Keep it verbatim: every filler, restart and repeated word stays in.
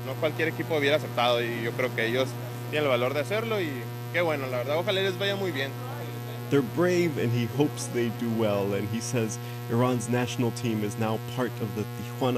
no cualquier equipo hubiera aceptado y yo creo que ellos tienen el valor de hacerlo y qué bueno, la verdad, ojalá les vaya muy bien. They're brave and he hopes they do well, and he says Iran's national team is now part of the Tijuana